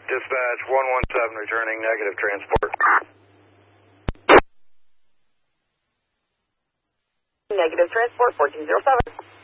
Dispatch 117 returning negative transport. Negative transport 1407.